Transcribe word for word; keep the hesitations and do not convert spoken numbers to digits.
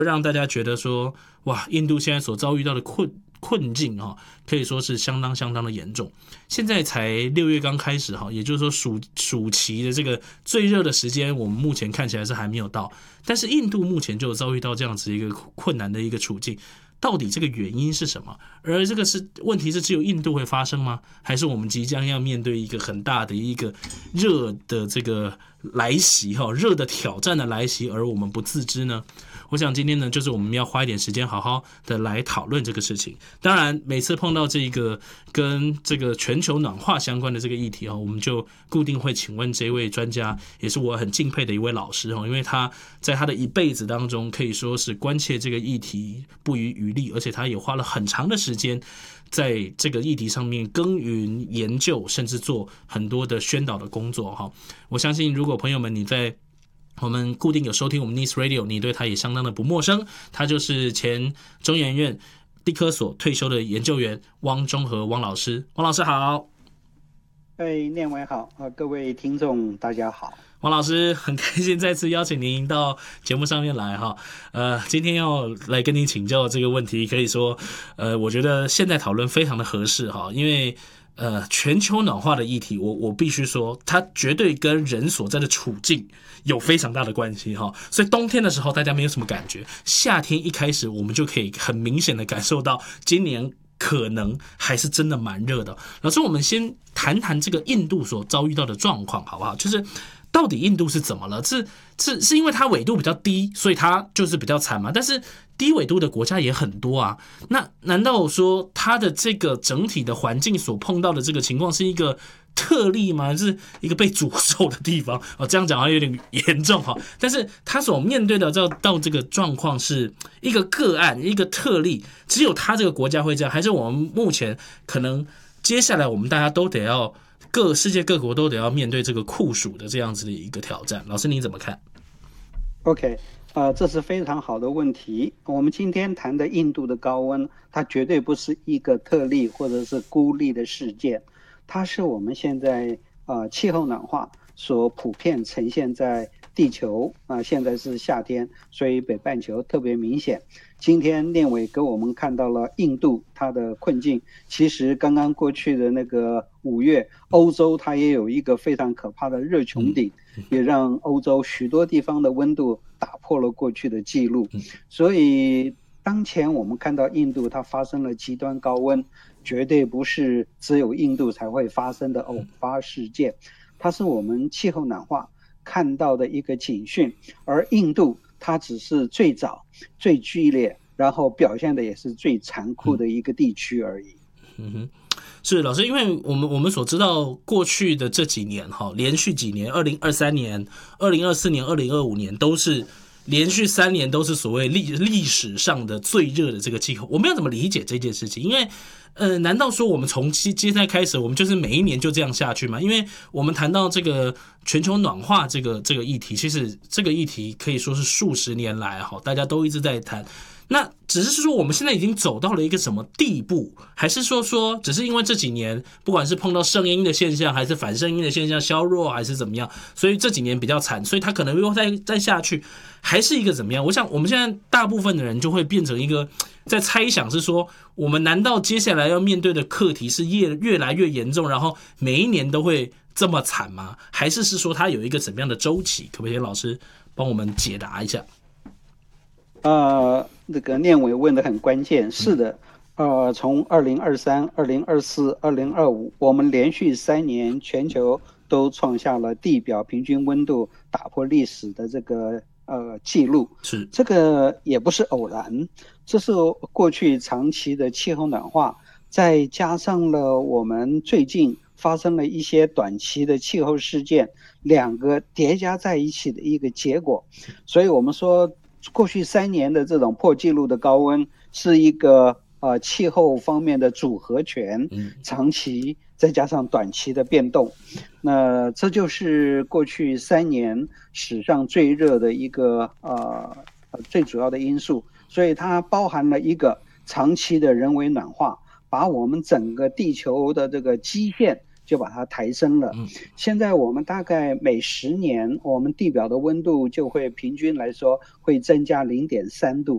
让大家觉得说，哇，印度现在所遭遇到的困困境哈、哦，可以说是相当相当的严重。现在才六月刚开始哈，也就是说暑暑期的这个最热的时间，我们目前看起来是还没有到，但是印度目前就遭遇到这样子一个困难的一个处境。到底这个原因是什么？而这个是问题是只有印度会发生吗？还是我们即将要面对一个很大的一个热的这个来袭哈，热的挑战的来袭，而我们不自知呢？我想今天呢，就是我们要花一点时间好好的来讨论这个事情。当然，每次碰到这个跟这个全球暖化相关的这个议题哦，我们就固定会请问这位专家，也是我很敬佩的一位老师哦，因为他在他的一辈子当中可以说是关切这个议题不遗余力，而且他也花了很长的时间在这个议题上面耕耘研究，甚至做很多的宣导的工作哈。我相信，如果朋友们你在我们固定有收听我们 Nice Radio， 你对他也相当的不陌生，他就是前中研院地科所退休的研究员汪中和汪老师。汪老师好。 哎，念伟好，呃，各位听众大家好。 王老师很开心再次邀请您到节目上面来哈，呃，今天要来跟您请教这个问题，可以说，呃，我觉得现在讨论非常的合适哈，因为呃，全球暖化的议题，我我必须说，它绝对跟人所在的处境有非常大的关系哈。所以冬天的时候大家没有什么感觉，夏天一开始我们就可以很明显的感受到今年可能还是真的蛮热的。老师，我们先谈谈这个印度所遭遇到的状况好不好？就是到底印度是怎么了？是是是因为它纬度比较低，所以它就是比较惨嘛？但是低纬度的国家也很多啊。那难道说它的这个整体的环境所碰到的这个情况是一个特例吗？是一个被诅咒的地方？哦，这样讲好像有点严重哈。但是它所面对的到到这个状况是一个个案，一个特例，只有它这个国家会这样，还是我们目前可能接下来我们大家都得要？各世界各国都得要面对这个酷暑的这样子的一个挑战，老师你怎么看 ？OK， 呃，这是非常好的问题。我们今天谈的印度的高温，它绝对不是一个特例或者是孤立的事件，它是我们现在呃气候暖化所普遍呈现在地球啊、呃，现在是夏天，所以北半球特别明显。今天念伟给我们看到了印度它的困境，其实刚刚过去的那个五月，欧洲它也有一个非常可怕的热穹顶，也让欧洲许多地方的温度打破了过去的记录。所以当前我们看到印度它发生了极端高温，绝对不是只有印度才会发生的偶发事件，它是我们气候暖化看到的一个警讯，而印度它只是最早最剧烈然后表现的也是最残酷的一个地区而已。 嗯哼，是老师，因为我们我们所知道过去的这几年哈，连续几年，二零二三年、二零二四年、二零二五年都是连续三年都是所谓历历史上的最热的这个气候，我们要怎么理解这件事情？因为呃，难道说我们从现在开始，我们就是每一年就这样下去吗？因为我们谈到这个全球暖化这个这个议题，其实这个议题可以说是数十年来哈，大家都一直在谈。那只是说我们现在已经走到了一个什么地步，还是说说只是因为这几年不管是碰到圣婴的现象，还是反圣婴的现象削弱，还是怎么样，所以这几年比较惨，所以它可能又再再下去，还是一个怎么样？我想我们现在大部分的人就会变成一个在猜想，是说我们难道接下来要面对的课题是越越来越严重，然后每一年都会这么惨吗？还是是说它有一个怎么样的周期？可不可以老师帮我们解答一下？ 呃，那个念伟问的很关键，是的，呃，从二零二三、二零二四、二零二五，我们连续三年全球都创下了地表平均温度打破历史的这个呃记录， 是这个也不是偶然，这是过去长期的气候暖化，再加上了我们最近发生了一些短期的气候事件，两个叠加在一起的一个结果，所以我们说。过去三年的这种破纪录的高温是一个呃气候方面的组合拳，长期再加上短期的变动，那这就是过去三年史上最热的一个呃最主要的因素，所以它包含了一个长期的人为暖化，把我们整个地球的这个基线就把它抬升了。现在我们大概每十年，我们地表的温度就会平均来说会增加零点三度。